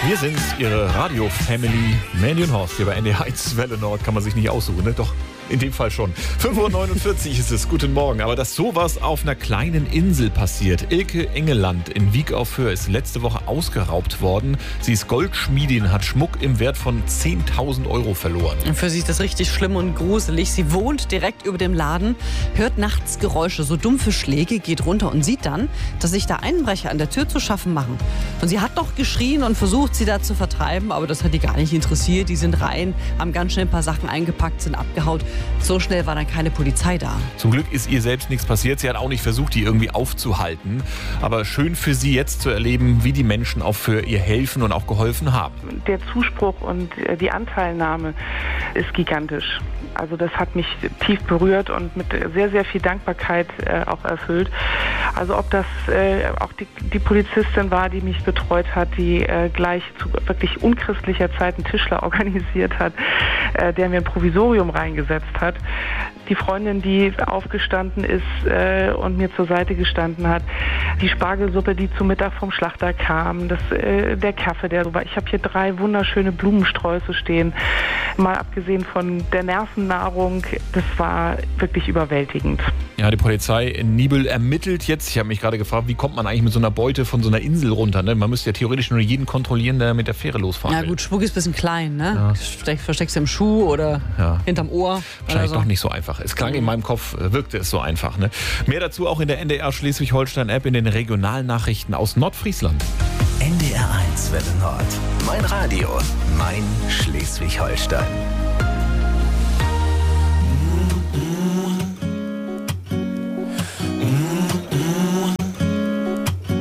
Wir sind Ihre Radio-Family. Mandy und Horst hier bei NDR 1 Welle Nord. Kann man sich nicht aussuchen, ne? Doch, in dem Fall schon. 5:49 Uhr ist es. Guten Morgen. Aber dass sowas auf einer kleinen Insel passiert. Ilke Engeland in Wiek auf Föhr ist letzte Woche ausgeraubt worden. Sie ist Goldschmiedin, hat Schmuck im Wert von 10.000 Euro verloren. Für sie ist das richtig schlimm und gruselig. Sie wohnt direkt über dem Laden, hört nachts Geräusche, so dumpfe Schläge, geht runter und sieht dann, dass sich da Einbrecher an der Tür zu schaffen machen. Und sie hat noch geschrien und versucht, sie da zu vertreiben, aber das hat die gar nicht interessiert. Die sind rein, haben ganz schnell ein paar Sachen eingepackt, sind abgehaut. So schnell war dann keine Polizei da. Zum Glück ist ihr selbst nichts passiert. Sie hat auch nicht versucht, die irgendwie aufzuhalten. Aber schön für sie jetzt zu erleben, wie die Menschen auch für ihr helfen und auch geholfen haben. Der Zuspruch und die Anteilnahme ist gigantisch. Also das hat mich tief berührt und mit sehr, sehr viel Dankbarkeit auch erfüllt. Also ob das auch die Polizistin war, die mich betreut hat, die gleich zu wirklich unchristlicher Zeit einen Tischler organisiert hat, der mir ein Provisorium reingesetzt hat. Die Freundin, die aufgestanden ist und mir zur Seite gestanden hat. Die Spargelsuppe, die zu Mittag vom Schlachter kam. Der Kaffee, der so war. Ich habe hier 3 wunderschöne Blumensträuße stehen. Mal abgesehen von der Nervennahrung, das war wirklich überwältigend. Ja, die Polizei in Nibel ermittelt jetzt. Ich habe mich gerade gefragt, wie kommt man eigentlich mit so einer Beute von so einer Insel runter? Ne? Man müsste ja theoretisch nur jeden kontrollieren, der mit der Fähre losfahren will. Ja gut, Schmuck ist ein bisschen klein, ne? Ja. Versteckst du im Schuh oder hinterm Ohr. Wahrscheinlich oder so. doch nicht so einfach. Es klang in meinem Kopf, wirkte es so einfach. Ne? Mehr dazu auch in der NDR Schleswig-Holstein-App, in den Regionalnachrichten aus Nordfriesland. NDR 1 Welle Nord. Mein Radio, mein Schleswig-Holstein.